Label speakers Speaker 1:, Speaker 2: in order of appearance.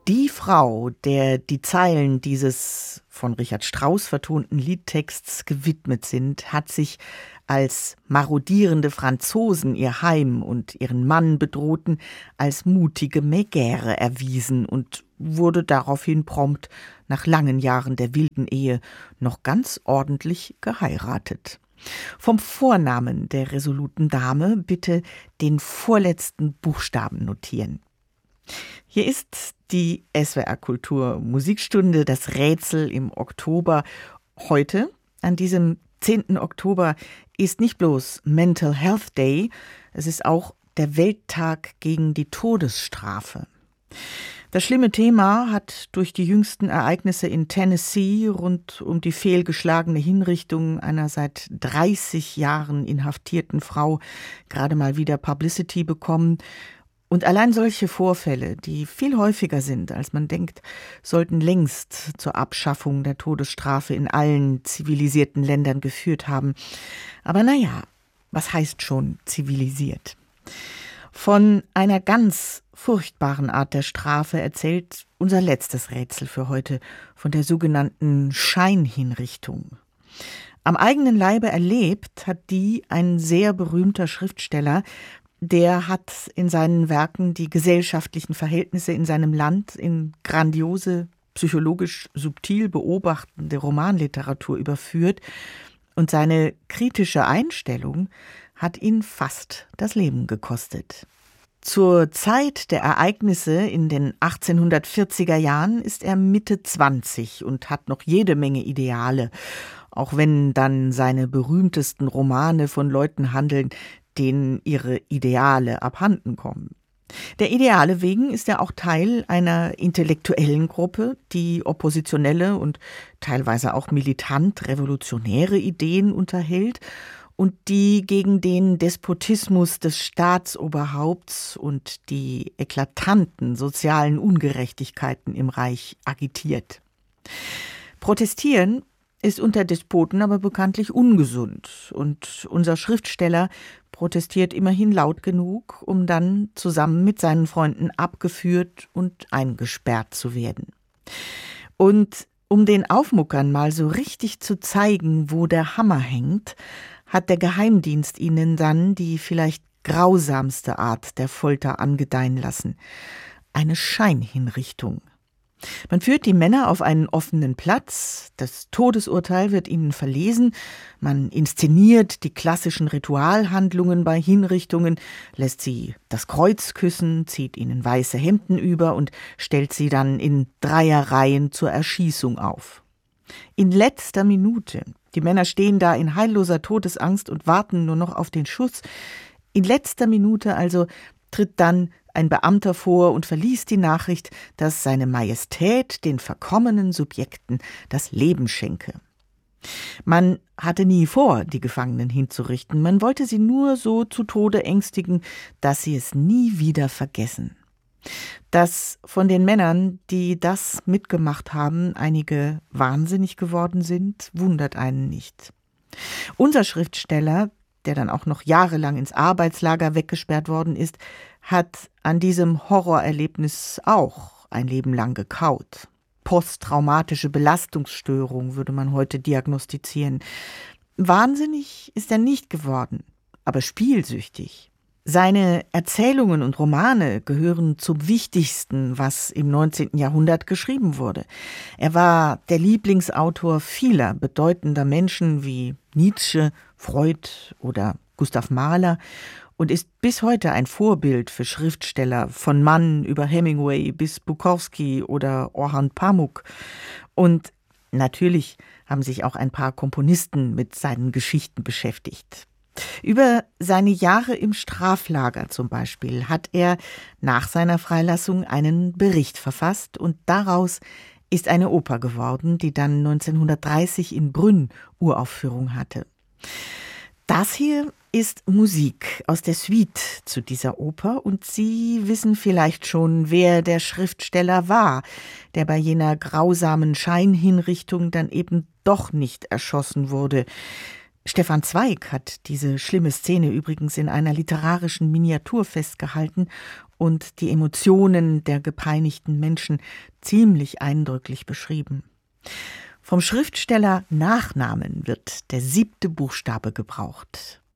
Speaker 1: Die Frau, der die Zeilen dieses von Richard Strauss vertonten Liedtexts gewidmet sind, hat sich als marodierende Franzosen ihr Heim und ihren Mann bedrohten, als mutige Megäre erwiesen und wurde daraufhin prompt nach langen Jahren der wilden Ehe noch ganz ordentlich geheiratet. Vom Vornamen der resoluten Dame bitte den vorletzten Buchstaben notieren. Hier ist die SWR Kultur Musikstunde, das Rätsel im Oktober. Heute, an diesem 10. Oktober, ist nicht bloß Mental Health Day, es ist auch der Welttag gegen die Todesstrafe. Das schlimme Thema hat durch die jüngsten Ereignisse in Tennessee rund um die fehlgeschlagene Hinrichtung einer seit 30 Jahren inhaftierten Frau gerade mal wieder Publicity bekommen. Und allein solche Vorfälle, die viel häufiger sind, als man denkt, sollten längst zur Abschaffung der Todesstrafe in allen zivilisierten Ländern geführt haben. Aber naja, was heißt schon zivilisiert? Von einer ganz furchtbaren Art der Strafe erzählt unser letztes Rätsel für heute, von der sogenannten Scheinhinrichtung. Am eigenen Leibe erlebt hat die ein sehr berühmter Schriftsteller. Der hat in seinen Werken die gesellschaftlichen Verhältnisse in seinem Land in grandiose, psychologisch subtil beobachtende Romanliteratur überführt. Und seine kritische Einstellung hat ihn fast das Leben gekostet. Zur Zeit der Ereignisse in den 1840er Jahren ist er Mitte 20 und hat noch jede Menge Ideale, auch wenn dann seine berühmtesten Romane von Leuten handeln, denen ihre Ideale abhanden kommen. Der Ideale wegen ist er auch Teil einer intellektuellen Gruppe, die oppositionelle und teilweise auch militant revolutionäre Ideen unterhält und die gegen den Despotismus des Staatsoberhaupts und die eklatanten sozialen Ungerechtigkeiten im Reich agitiert. Protestieren ist unter Despoten aber bekanntlich ungesund und unser Schriftsteller protestiert immerhin laut genug, um dann zusammen mit seinen Freunden abgeführt und eingesperrt zu werden. Und um den Aufmuckern mal so richtig zu zeigen, wo der Hammer hängt, hat der Geheimdienst ihnen dann die vielleicht grausamste Art der Folter angedeihen lassen: eine Scheinhinrichtung. Man führt die Männer auf einen offenen Platz, das Todesurteil wird ihnen verlesen, man inszeniert die klassischen Ritualhandlungen bei Hinrichtungen, lässt sie das Kreuz küssen, zieht ihnen weiße Hemden über und stellt sie dann in Dreierreihen zur Erschießung auf. In letzter Minute, die Männer stehen da in heilloser Todesangst und warten nur noch auf den Schuss, in letzter Minute also tritt dann ein Beamter vor und verliest die Nachricht, dass seine Majestät den verkommenen Subjekten das Leben schenke. Man hatte nie vor, die Gefangenen hinzurichten, man wollte sie nur so zu Tode ängstigen, dass sie es nie wieder vergessen. Dass von den Männern, die das mitgemacht haben, einige wahnsinnig geworden sind, wundert einen nicht. Unser Schriftsteller, der dann auch noch jahrelang ins Arbeitslager weggesperrt worden ist, hat an diesem Horrorerlebnis auch ein Leben lang gekaut. Posttraumatische Belastungsstörung würde man heute diagnostizieren. Wahnsinnig ist er nicht geworden, aber spielsüchtig. Seine Erzählungen und Romane gehören zum Wichtigsten, was im 19. Jahrhundert geschrieben wurde. Er war der Lieblingsautor vieler bedeutender Menschen wie Nietzsche, Freud oder Gustav Mahler und ist bis heute ein Vorbild für Schriftsteller, von Mann über Hemingway bis Bukowski oder Orhan Pamuk. Und natürlich haben sich auch ein paar Komponisten mit seinen Geschichten beschäftigt. Über seine Jahre im Straflager zum Beispiel hat er nach seiner Freilassung einen Bericht verfasst und daraus ist eine Oper geworden, die dann 1930 in Brünn Uraufführung hatte. Das hier ist Musik aus der Suite zu dieser Oper und Sie wissen vielleicht schon, wer der Schriftsteller war, der bei jener grausamen Scheinhinrichtung dann eben doch nicht erschossen wurde. Stefan Zweig hat diese schlimme Szene übrigens in einer literarischen Miniatur festgehalten und die Emotionen der gepeinigten Menschen ziemlich eindrücklich beschrieben. Vom Schriftsteller Nachnamen wird der 7. Buchstabe gebraucht.